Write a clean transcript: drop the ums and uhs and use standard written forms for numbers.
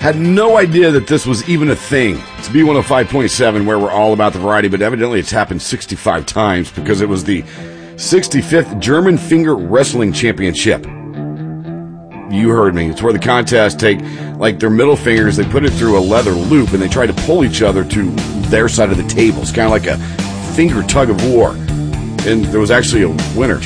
Had no idea that this was even a thing. It's B105.7 where we're all about the variety, but evidently it's happened 65 times because it was the 65th German Finger Wrestling Championship. You heard me. It's where the contests take like their middle fingers, they put it through a leather loop, and they try to pull each other to their side of the table. It's kind of like a finger tug of war. And there was actually a winner.